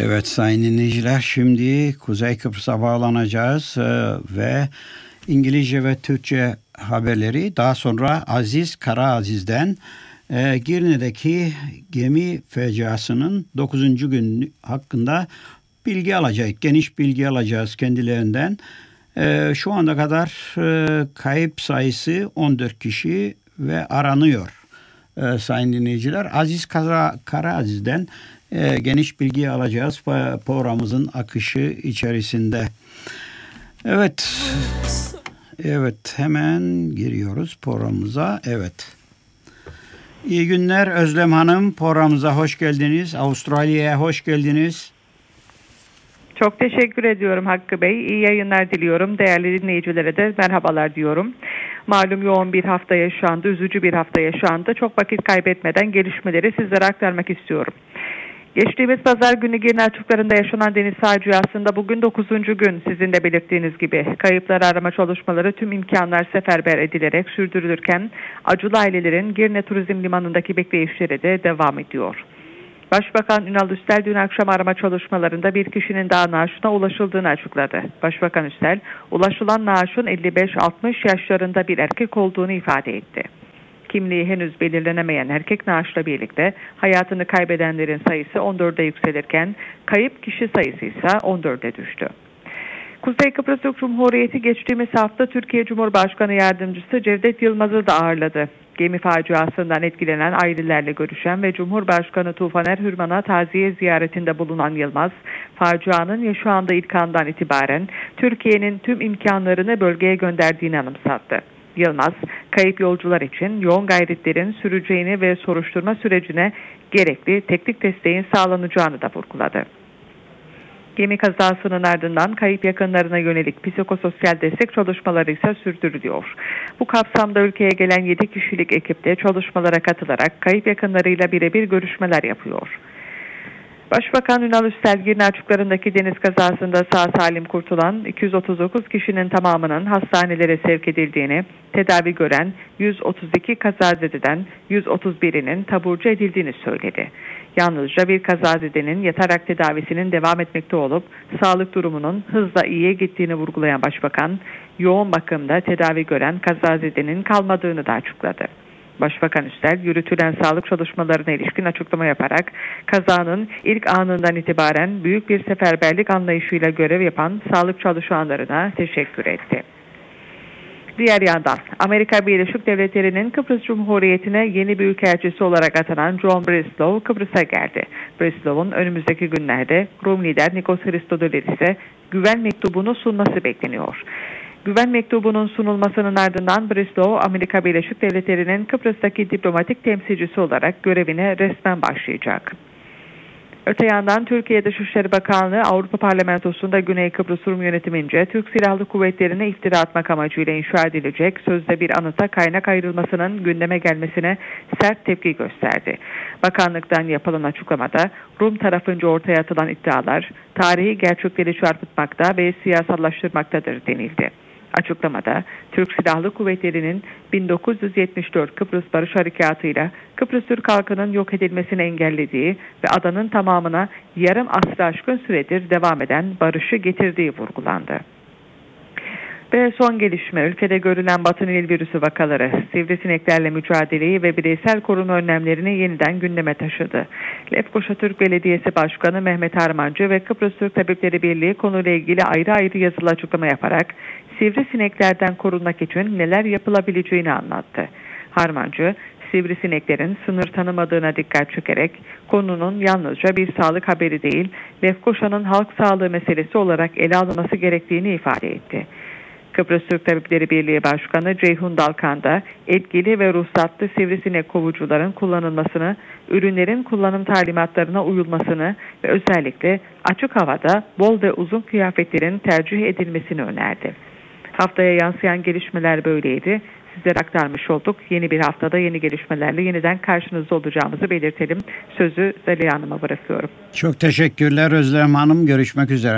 Evet sayın dinleyiciler, şimdi Kuzey Kıbrıs'a bağlanacağız ve İngilizce ve Türkçe haberleri, daha sonra Aziz Karaaziz'den Girne'deki gemi faciasının 9. gün hakkında bilgi alacağız. Geniş bilgi alacağız kendilerinden. Şu anda kadar kayıp sayısı 14 kişi ve aranıyor sayın dinleyiciler. Aziz Karaaziz'den geniş bilgi alacağız programımızın akışı içerisinde. Evet, hemen giriyoruz programımıza. Evet. İyi günler Özlem Hanım, programımıza hoş geldiniz. Avustralya'ya hoş geldiniz. Çok teşekkür ediyorum Hakkı Bey. İyi yayınlar diliyorum. Değerli dinleyicilere de merhabalar diyorum. Malum yoğun bir hafta yaşandı, üzücü bir hafta yaşandı. Çok vakit kaybetmeden gelişmeleri sizlere aktarmak istiyorum. Geçtiğimiz pazar günü Girne açıklarında yaşanan deniz faciasında bugün 9. gün sizin de belirttiğiniz gibi kayıpları arama çalışmaları tüm imkanlar seferber edilerek sürdürülürken acılı ailelerin Girne Turizm Limanı'ndaki bekleyişleri de devam ediyor. Başbakan Ünal Üstel dün akşam arama çalışmalarında bir kişinin daha naaşına ulaşıldığını açıkladı. Başbakan Üstel, ulaşılan naaşın 55-60 yaşlarında bir erkek olduğunu ifade etti. Kimliği henüz belirlenemeyen erkek naaşla birlikte hayatını kaybedenlerin sayısı 14'e yükselirken kayıp kişi sayısı ise 14'e düştü. Kuzey Kıbrıs Türk Cumhuriyeti geçtiğimiz hafta Türkiye Cumhurbaşkanı Yardımcısı Cevdet Yılmaz'ı da ağırladı. Gemi faciasından etkilenen ailelerle görüşen ve Cumhurbaşkanı Tufaner Hürman'a taziye ziyaretinde bulunan Yılmaz, facianın yaşandığı ilk andan itibaren Türkiye'nin tüm imkanlarını bölgeye gönderdiğini anımsattı. Yılmaz, kayıp yolcular için yoğun gayretlerin süreceğini ve soruşturma sürecine gerekli teknik desteğin sağlanacağını da vurguladı. Gemi kazasının ardından kayıp yakınlarına yönelik psikososyal destek çalışmaları ise sürdürülüyor. Bu kapsamda ülkeye gelen 7 kişilik ekip de çalışmalara katılarak kayıp yakınlarıyla birebir görüşmeler yapıyor. Başbakan Ünal Üstel, Girne açıklarındaki deniz kazasında sağ salim kurtulan 239 kişinin tamamının hastanelere sevk edildiğini, tedavi gören 132 kazazededen 131'inin taburcu edildiğini söyledi. Yalnızca bir kazazedenin yatarak tedavisinin devam etmekte olup sağlık durumunun hızla iyiye gittiğini vurgulayan Başbakan, yoğun bakımda tedavi gören kazazedenin kalmadığını da açıkladı. Başbakan Üstel, yürütülen sağlık çalışmalarına ilişkin açıklama yaparak kazanın ilk anından itibaren büyük bir seferberlik anlayışıyla görev yapan sağlık çalışanlarına teşekkür etti. Diğer yandan Amerika Birleşik Devletleri'nin Kıbrıs Cumhuriyeti'ne yeni büyükelçisi olarak atanan John Breslow Kıbrıs'a geldi. Breslow'un önümüzdeki günlerde Rum lider Nikos Christodoulidis'e güven mektubunu sunması bekleniyor. Güven mektubunun sunulmasının ardından Breslow, Amerika Birleşik Devletleri'nin Kıbrıs'taki diplomatik temsilcisi olarak görevine resmen başlayacak. Öte yandan Türkiye Dışişleri Bakanlığı Avrupa Parlamentosu'nda Güney Kıbrıs Rum yönetimince Türk Silahlı Kuvvetleri'ne iftira atmak amacıyla inşa edilecek sözde bir anıta kaynak ayrılmasının gündeme gelmesine sert tepki gösterdi. Bakanlıktan yapılan açıklamada Rum tarafınca ortaya atılan iddialar tarihi gerçekleri çarpıtmakta ve siyasallaştırmaktadır denildi. Açıklamada Türk Silahlı Kuvvetleri'nin 1974 Kıbrıs Barış Harekatı'yla Kıbrıs Türk halkının yok edilmesini engellediği ve adanın tamamına yarım asrı aşkın süredir devam eden barışı getirdiği vurgulandı. Ve son gelişme, ülkede görülen Batı Nil virüsü vakaları, sivrisineklerle mücadeleyi ve bireysel koruma önlemlerini yeniden gündeme taşıdı. Lefkoşa Türk Belediyesi Başkanı Mehmet Harmancı ve Kıbrıs Türk Tabipleri Birliği konuyla ilgili ayrı ayrı yazılı açıklama yaparak sivrisineklerden korunmak için neler yapılabileceğini anlattı. Harmancı, sivrisineklerin sınır tanımadığına dikkat çekerek konunun yalnızca bir sağlık haberi değil, Lefkoşa'nın halk sağlığı meselesi olarak ele alınması gerektiğini ifade etti. Kıbrıs Türk Tabipleri Birliği Başkanı Ceyhun Dalkan da etkili ve ruhsatlı sivrisinek kovucuların kullanılmasını, ürünlerin kullanım talimatlarına uyulmasını ve özellikle açık havada bol ve uzun kıyafetlerin tercih edilmesini önerdi. Haftaya yansıyan gelişmeler böyleydi. Sizlere aktarmış olduk. Yeni bir haftada yeni gelişmelerle yeniden karşınızda olacağımızı belirtelim. Sözü Zeliha Hanım'a bırakıyorum. Çok teşekkürler Özlem Hanım. Görüşmek üzere.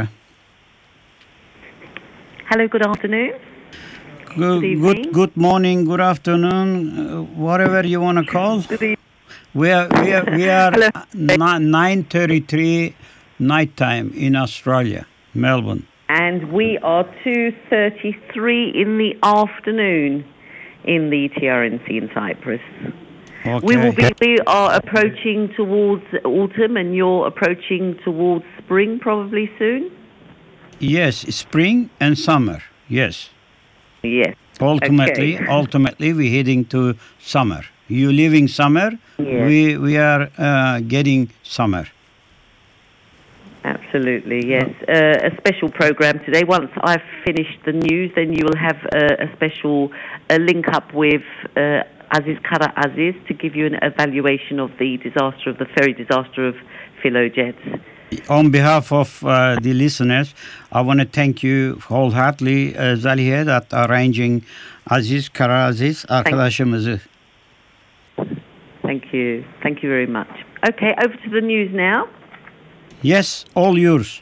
Hello, good afternoon. Good morning, good afternoon, whatever you want to call. We are 9:33 night time in Australia, Melbourne. And we are 2:33 in the afternoon in the TRNC in Cyprus. Okay. We are approaching towards autumn, and you're approaching towards spring probably soon? Yes, spring and summer. Yes. Yes. Ultimately, we're heading to summer. You living summer, Yes. we are getting summer. Absolutely, yes. A special program today. Once I've finished the news, then you will have a special link up with Aziz Kara Aziz to give you an evaluation of the ferry disaster of Philojet. On behalf of the listeners, I want to thank you wholeheartedly, Zalihe, that arranging Aziz Kara Aziz arkadaşımızı. Thank you. Thank you very much. Okay, over to the news now. Yes, all yours.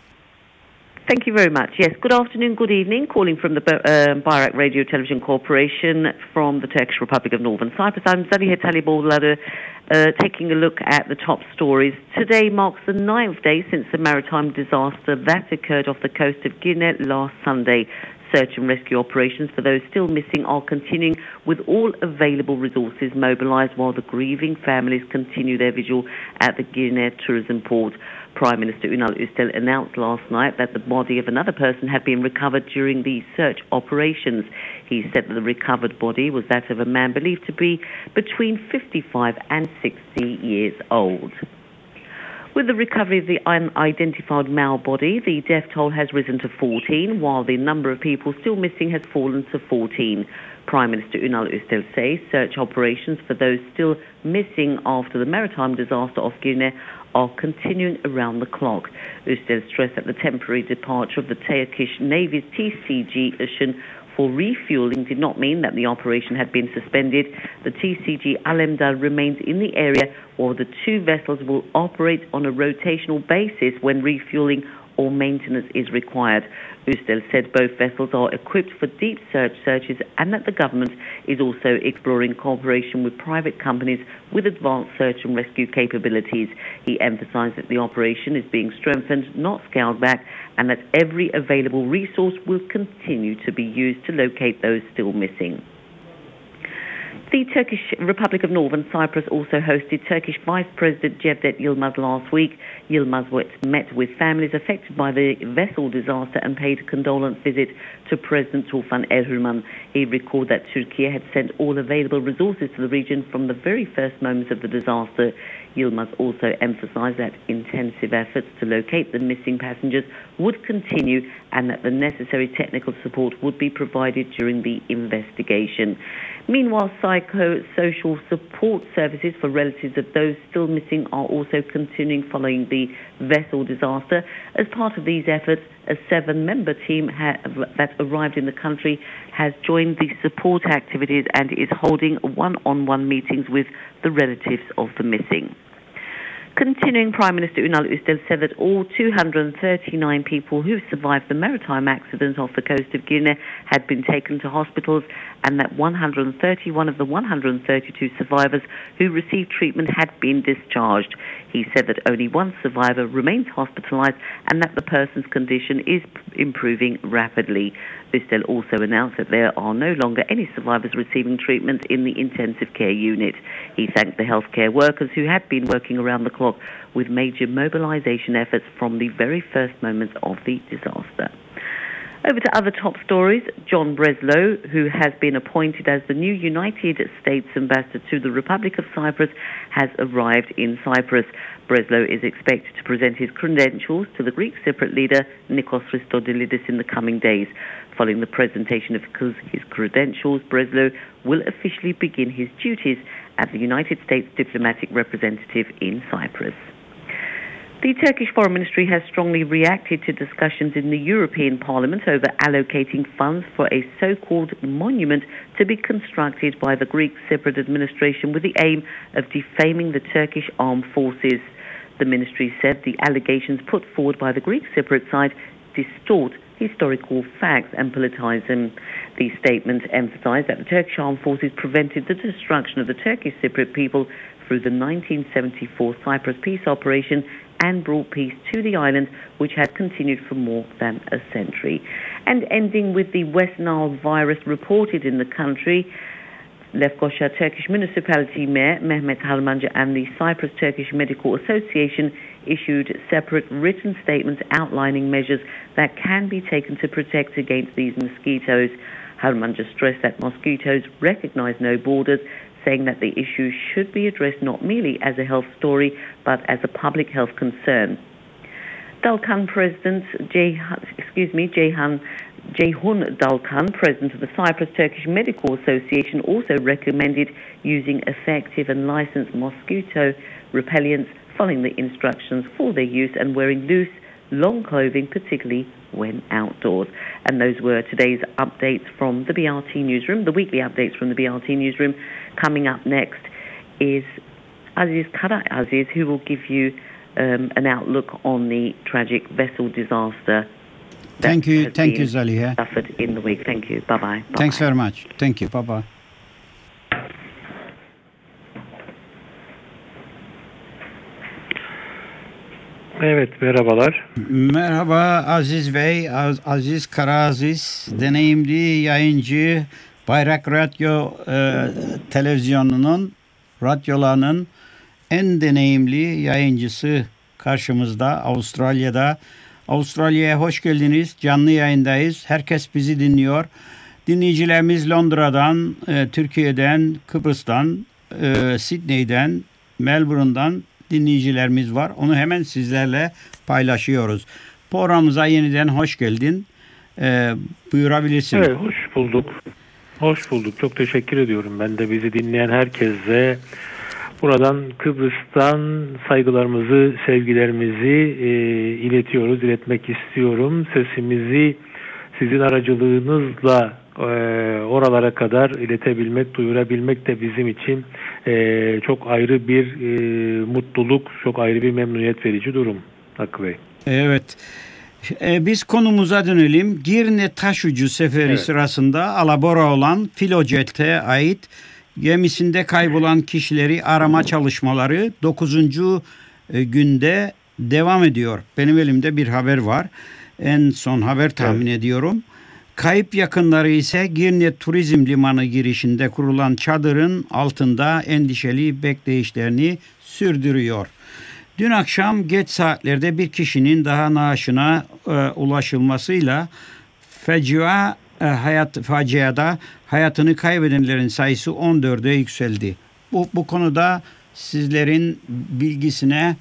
Thank you very much. Yes, good afternoon, good evening. Calling from the Bayrak Radio Television Corporation from the Turkish Republic of Northern Cyprus. I'm Zalihe Taliboğlu, taking a look at the top stories. Today marks the 9th day since the maritime disaster that occurred off the coast of Girne last Sunday. Search and rescue operations for those still missing are continuing with all available resources mobilised while the grieving families continue their vigil at the Girne tourism port. Prime Minister Ünal Üstel announced last night that the body of another person had been recovered during the search operations. He said that the recovered body was that of a man believed to be between 55 and 60 years old. With the recovery of the unidentified male body, the death toll has risen to 14, while the number of people still missing has fallen to 14. Prime Minister Ünal Üstel says search operations for those still missing after the maritime disaster off Girne are continuing around the clock. Üstel stressed that the temporary departure of the Turkish Navy's TCG Işın for refueling did not mean that the operation had been suspended. The TCG Alemdar remains in the area, while the two vessels will operate on a rotational basis when refueling or maintenance is required. Üstel said both vessels are equipped for deep searches and that the government is also exploring cooperation with private companies with advanced search and rescue capabilities. He emphasized that the operation is being strengthened, not scaled back, and that every available resource will continue to be used to locate those still missing. The Turkish Republic of Northern Cyprus also hosted Turkish Vice President Cevdet Yılmaz last week. Yılmaz met with families affected by the vessel disaster and paid a condolence visit to President Tufan Erhürman. He recalled that Turkey had sent all available resources to the region from the very first moments of the disaster. Yılmaz also emphasized that intensive efforts to locate the missing passengers would continue and that the necessary technical support would be provided during the investigation. Meanwhile, psychosocial support services for relatives of those still missing are also continuing following the vessel disaster. As part of these efforts, a 7-member team that arrived in the country has joined the support activities and is holding one-on-one meetings with the relatives of the missing. Continuing, Prime Minister Ünal Üstel said that all 239 people who survived the maritime accident off the coast of Girne had been taken to hospitals and that 131 of the 132 survivors who received treatment had been discharged. He said that only one survivor remains hospitalized and that the person's condition is improving rapidly. Üstel also announced that there are no longer any survivors receiving treatment in the intensive care unit. He thanked the healthcare workers who had been working around the clock with major mobilization efforts from the very first moments of the disaster. Over to other top stories. John Breslow, who has been appointed as the new United States ambassador to the Republic of Cyprus, has arrived in Cyprus. Breslow is expected to present his credentials to the Greek Cypriot leader Nikos Christodoulidis in the coming days. Following the presentation of his credentials, Breslow will officially begin his duties as the United States diplomatic representative in Cyprus. The Turkish Foreign Ministry has strongly reacted to discussions in the European Parliament over allocating funds for a so-called monument to be constructed by the Greek Cypriot administration with the aim of defaming the Turkish armed forces. The ministry said the allegations put forward by the Greek Cypriot side distort historical facts and politize them. The statement emphasized that the Turkish armed forces prevented the destruction of the Turkish Cypriot people through the 1974 Cyprus peace operation and brought peace to the island, which had continued for more than a century. And ending with the West Nile virus reported in the country, Lefkoşa Turkish Municipality Mayor Mehmet Harmancı and the Cyprus Turkish Medical Association issued separate written statements outlining measures that can be taken to protect against these mosquitoes. Harmancı stressed that mosquitoes recognize no borders, saying that the issue should be addressed not merely as a health story but as a public health concern. Dalkan President Ceyhun Dalkan, President of the Cyprus Turkish Medical Association, also recommended using effective and licensed mosquito repellents, following the instructions for their use, and wearing loose, long clothing, particularly when outdoors. And those were today's updates from the BRT Newsroom, the weekly updates from the BRT Newsroom. Coming up next is Aziz Karaziz, who will give you an outlook on the tragic vessel disaster. Thank you, Zaliha. Suffered in the week. Thank you. Bye-bye. Thanks very much. Thank you. Bye-bye. Evet, merhabalar. Merhaba Aziz Bey, Aziz Karaziz, deneyimli yayıncı, Bayrak Radyo radyolarının en deneyimli yayıncısı karşımızda Avustralya'da. Avustralya'ya hoş geldiniz. Canlı yayındayız. Herkes bizi dinliyor. Dinleyicilerimiz Londra'dan, Türkiye'den, Kıbrıs'tan, Sydney'den, Melbourne'dan dinleyicilerimiz var. Onu hemen sizlerle paylaşıyoruz. Programımıza yeniden hoş geldin. Buyurabilirsin. Evet, hoş bulduk. Hoş bulduk. Çok teşekkür ediyorum. Ben de bizi dinleyen herkese buradan Kıbrıs'tan saygılarımızı, sevgilerimizi iletmek istiyorum. Sesimizi sizin aracılığınızla oralara kadar iletebilmek, duyurabilmek de bizim için çok ayrı bir mutluluk, çok ayrı bir memnuniyet verici durum. Hakkı Bey. Evet. Biz konumuza dönelim. Girne Taşucu seferi sırasında alabora olan Filojet'e ait gemisinde kaybolan kişileri arama çalışmaları 9. günde devam ediyor. Benim elimde bir haber var. En son haber tahmin ediyorum. Kayıp yakınları ise Girne Turizm Limanı girişinde kurulan çadırın altında endişeli bekleyişlerini sürdürüyor. Dün akşam geç saatlerde bir kişinin daha naaşına ulaşılmasıyla faciada hayatını kaybedenlerin sayısı 14'e yükseldi. Bu konuda sizlerin bilgisine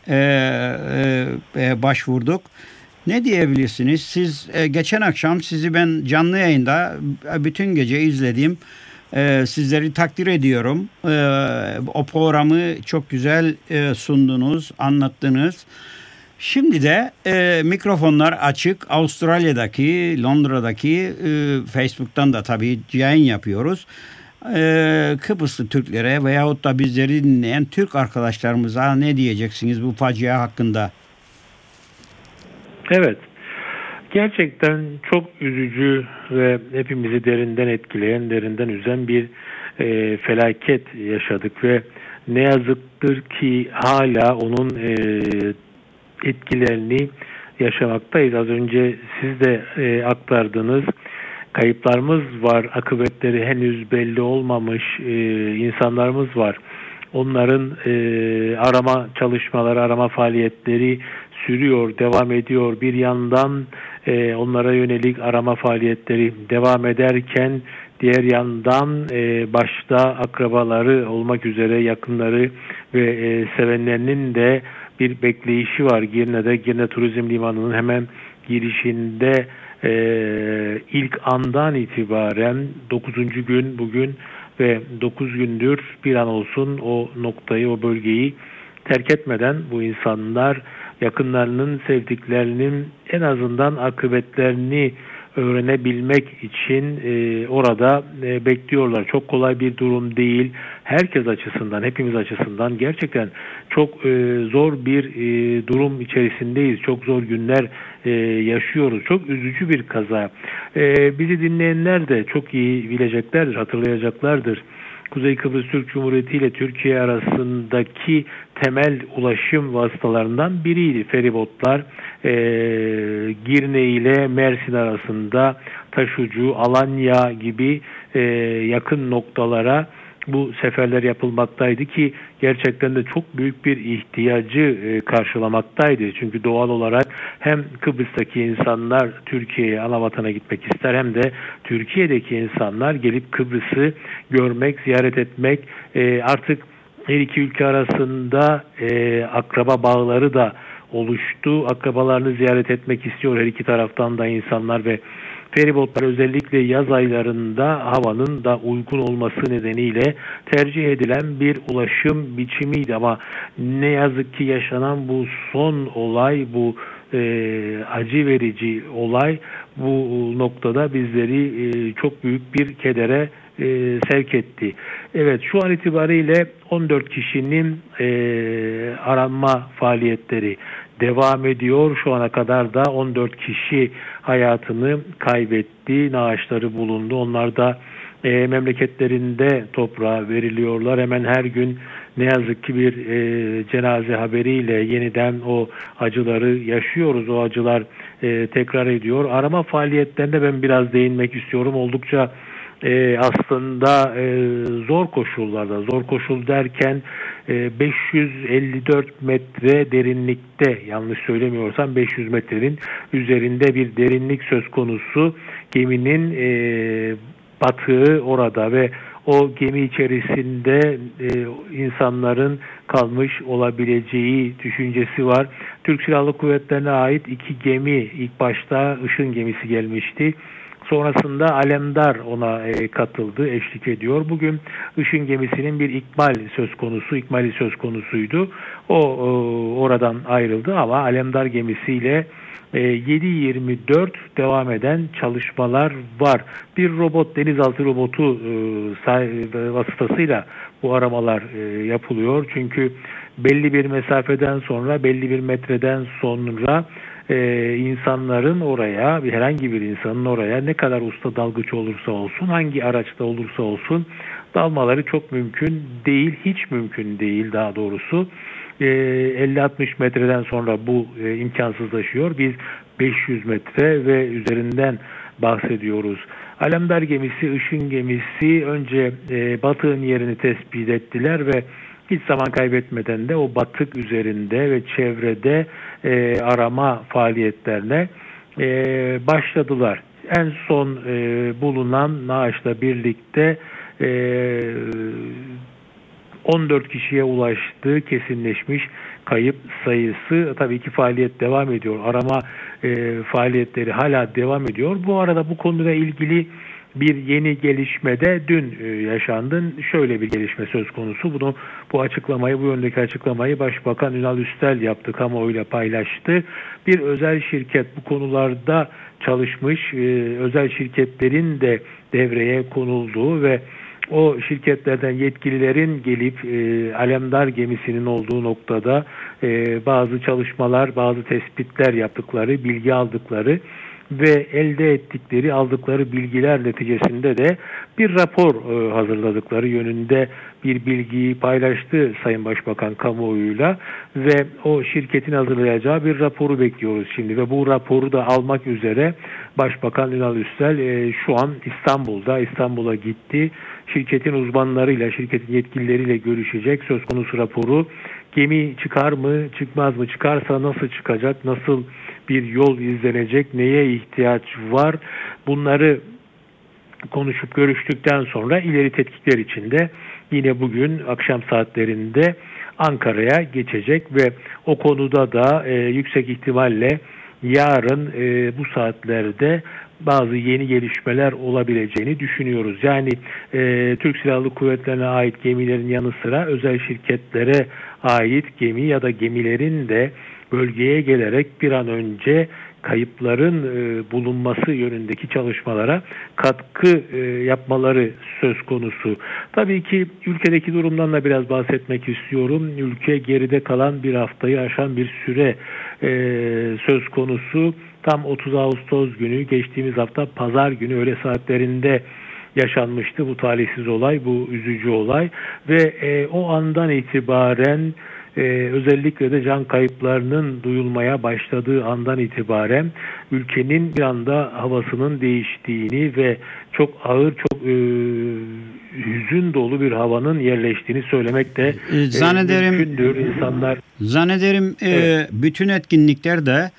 başvurduk. Ne diyebilirsiniz? Siz geçen akşam sizi ben canlı yayında bütün gece izledim. Sizleri takdir ediyorum. O programı çok güzel sundunuz, anlattınız. Şimdi de mikrofonlar açık. Avustralya'daki, Londra'daki Facebook'tan da tabii yayın yapıyoruz. Kıbrıslı Türklere veyahut da bizleri dinleyen Türk arkadaşlarımıza ne diyeceksiniz bu facia hakkında? Evet. Gerçekten çok üzücü ve hepimizi derinden etkileyen, derinden üzen bir felaket yaşadık ve ne yazıktır ki hala onun etkilerini yaşamaktayız. Az önce siz de aktardınız. Kayıplarımız var, akıbetleri henüz belli olmamış insanlarımız var. Onların arama çalışmaları, arama faaliyetleri sürüyor, devam ediyor. Bir yandan onlara yönelik arama faaliyetleri devam ederken diğer yandan başta akrabaları olmak üzere yakınları ve sevenlerinin de bir bekleyişi var. Girne Turizm Limanı'nın hemen girişinde ilk andan itibaren 9. gün bugün ve 9 gündür bir an olsun o noktayı, o bölgeyi terk etmeden bu insanlar yakınlarının, sevdiklerinin en azından akıbetlerini öğrenebilmek için orada bekliyorlar. Çok kolay bir durum değil. Herkes açısından, hepimiz açısından gerçekten çok zor bir durum içerisindeyiz. Çok zor günler yaşıyoruz. Çok üzücü bir kaza. Bizi dinleyenler de çok iyi bileceklerdir, hatırlayacaklardır. Kuzey Kıbrıs Türk Cumhuriyeti ile Türkiye arasındaki temel ulaşım vasıtalarından biriydi. Feribotlar Girne ile Mersin arasında Taşucu, Alanya gibi yakın noktalara bu seferler yapılmaktaydı ki gerçekten de çok büyük bir ihtiyacı karşılamaktaydı. Çünkü doğal olarak hem Kıbrıs'taki insanlar Türkiye'ye, anavatana gitmek ister hem de Türkiye'deki insanlar gelip Kıbrıs'ı görmek, ziyaret etmek, artık her iki ülke arasında akraba bağları da oluştu. Akrabalarını ziyaret etmek istiyor her iki taraftan da insanlar ve feribotlar özellikle yaz aylarında havanın da uygun olması nedeniyle tercih edilen bir ulaşım biçimiydi. Ama ne yazık ki yaşanan bu son olay, bu acı verici olay bu noktada bizleri çok büyük bir kedere sevk etti. Evet, şu an itibariyle 14 kişinin aranma faaliyetleri devam ediyor. Şu ana kadar da 14 kişi hayatını kaybetti. Naaşları bulundu. Onlar da memleketlerinde toprağa veriliyorlar. Hemen her gün ne yazık ki bir cenaze haberiyle yeniden o acıları yaşıyoruz. O acılar tekrar ediyor. Arama faaliyetlerine ben biraz değinmek istiyorum. Oldukça aslında zor koşullarda, zor koşul derken 554 metre derinlikte, yanlış söylemiyorsam 500 metrenin üzerinde bir derinlik söz konusu. Geminin batığı orada ve o gemi içerisinde insanların kalmış olabileceği düşüncesi var. Türk Silahlı Kuvvetleri'ne ait 2 gemi, ilk başta Işın gemisi gelmişti. Sonrasında Alemdar ona katıldı, eşlik ediyor. Bugün Işın gemisinin bir ikmali söz konusuydu. O oradan ayrıldı ama Alemdar gemisiyle 7/24 devam eden çalışmalar var. Bir robot, denizaltı robotu vasıtasıyla bu aramalar yapılıyor. Çünkü belli bir mesafeden sonra, belli bir metreden sonra insanların oraya, herhangi bir insanın oraya ne kadar usta dalgıç olursa olsun, hangi araçta olursa olsun dalmaları çok mümkün değil, hiç mümkün değil daha doğrusu. 50-60 metreden sonra bu imkansızlaşıyor. Biz 500 metre ve üzerinden bahsediyoruz. Alemdar gemisi, Işın gemisi önce batığın yerini tespit ettiler ve hiç zaman kaybetmeden de o batık üzerinde ve çevrede arama faaliyetlerine başladılar. En son bulunan naaşla birlikte 14 kişiye ulaştığı kesinleşmiş kayıp sayısı. Tabii ki faaliyet devam ediyor. Arama faaliyetleri hala devam ediyor. Bu arada bu konuyla ilgili bir yeni gelişmede dün yaşandı. Şöyle bir gelişme söz konusu. Bu yöndeki açıklamayı Başbakan Ünal Üstel yaptı, kamuoyuyla paylaştı. Bir özel şirket bu konularda çalışmış, özel şirketlerin de devreye konulduğu ve o şirketlerden yetkililerin gelip Alemdar gemisinin olduğu noktada bazı çalışmalar, bazı tespitler yaptıkları, bilgi aldıkları ve elde ettikleri, aldıkları bilgiler neticesinde de bir rapor hazırladıkları yönünde bir bilgiyi paylaştı Sayın Başbakan kamuoyuyla ve o şirketin hazırlayacağı bir raporu bekliyoruz şimdi ve bu raporu da almak üzere Başbakan Ünal Üstel şu an İstanbul'a gitti. Şirketin uzmanlarıyla, şirketin yetkilileriyle görüşecek. Söz konusu raporu, gemi çıkar mı, çıkmaz mı, çıkarsa nasıl çıkacak, nasıl bir yol izlenecek, neye ihtiyaç var, bunları konuşup görüştükten sonra ileri tetkikler için de yine bugün akşam saatlerinde Ankara'ya geçecek ve o konuda da yüksek ihtimalle yarın bu saatlerde bazı yeni gelişmeler olabileceğini düşünüyoruz. Yani Türk Silahlı Kuvvetleri'ne ait gemilerin yanı sıra özel şirketlere ait gemi ya da gemilerin de bölgeye gelerek bir an önce kayıpların bulunması yönündeki çalışmalara katkı yapmaları söz konusu. Tabii ki ülkedeki durumdan da biraz bahsetmek istiyorum. Ülke geride kalan bir haftayı aşan bir süre söz konusu. Tam 30 Ağustos günü, geçtiğimiz hafta pazar günü öğle saatlerinde yaşanmıştı bu talihsiz olay, bu üzücü olay ve o andan itibaren özellikle de can kayıplarının duyulmaya başladığı andan itibaren ülkenin bir anda havasının değiştiğini ve çok ağır, çok hüzün dolu bir havanın yerleştiğini söylemek de mümkündür. Zannederim evet. Bütün etkinlikler de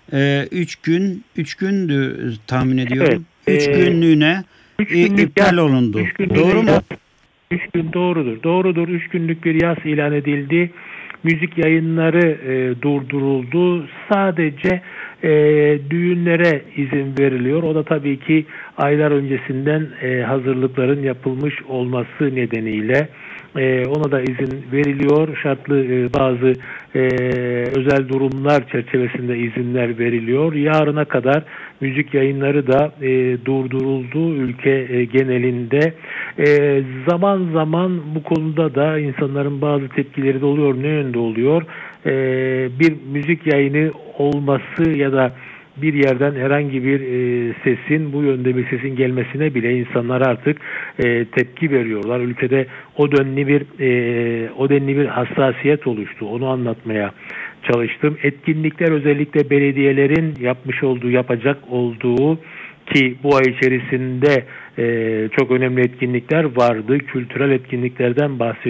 3 gündü tahmin ediyorum. 3 günlüğüne iptal olundu. Doğru mu? 3 gün doğrudur. 3 günlük bir yas ilan edildi. Müzik yayınları durduruldu. Sadece düğünlere izin veriliyor. O da tabii ki aylar öncesinden hazırlıkların yapılmış olması nedeniyle ona da izin veriliyor. Şartlı bazı özel durumlar çerçevesinde izinler veriliyor. Yarına kadar müzik yayınları da durduruldu ülke genelinde. Zaman zaman bu konuda da insanların bazı tepkileri de oluyor. Ne yönde oluyor? Bir müzik yayını olması ya da bir yerden herhangi bir sesin, bu yönde bir sesin gelmesine bile insanlar artık tepki veriyorlar. Ülkede o denli bir hassasiyet oluştu. Onu anlatmaya çalıştım. Etkinlikler özellikle belediyelerin yapacak olduğu ki bu ay içerisinde çok önemli etkinlikler vardı. Kültürel etkinliklerden bahsediyoruz.